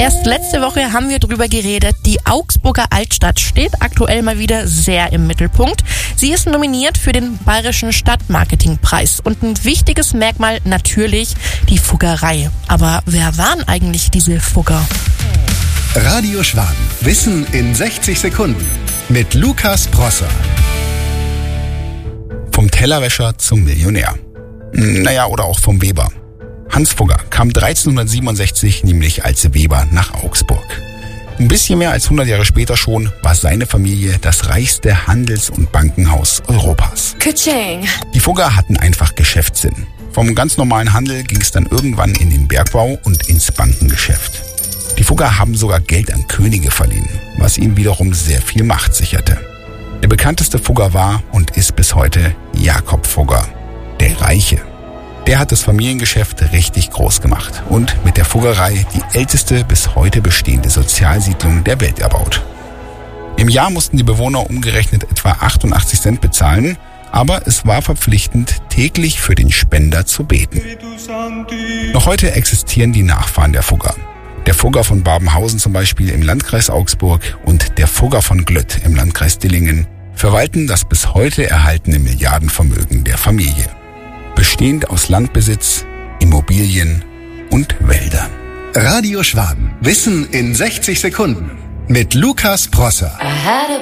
Erst letzte Woche haben wir drüber geredet. Die Augsburger Altstadt steht aktuell mal wieder sehr im Mittelpunkt. Sie ist nominiert für den Bayerischen Stadtmarketingpreis. Und ein wichtiges Merkmal natürlich die Fuggerei. Aber wer waren eigentlich diese Fugger? Radio Schwaben. Wissen in 60 Sekunden. Mit Lukas Prosser. Vom Tellerwäscher zum Millionär. Naja, oder auch vom Weber. Hans Fugger kam 1367 nämlich als Weber nach Augsburg. Ein bisschen mehr als 100 Jahre später schon war seine Familie das reichste Handels- und Bankenhaus Europas. Ka-ching. Die Fugger hatten einfach Geschäftssinn. Vom ganz normalen Handel ging es dann irgendwann in den Bergbau und ins Bankengeschäft. Die Fugger haben sogar Geld an Könige verliehen, was ihnen wiederum sehr viel Macht sicherte. Der bekannteste Fugger war und ist bis heute Jakob Fugger, der Reiche. Der hat das Familiengeschäft richtig groß gemacht und mit der Fuggerei die älteste bis heute bestehende Sozialsiedlung der Welt erbaut. Im Jahr mussten die Bewohner umgerechnet etwa 88 Cent bezahlen, aber es war verpflichtend, täglich für den Spender zu beten. Noch heute existieren die Nachfahren der Fugger. Der Fugger von Babenhausen zum Beispiel im Landkreis Augsburg und der Fugger von Glött im Landkreis Dillingen verwalten das bis heute erhaltene Milliardenvermögen der Familie. Bestehend aus Landbesitz, Immobilien und Wäldern. Radio Schwaben. Wissen in 60 Sekunden. Mit Lukas Prosser.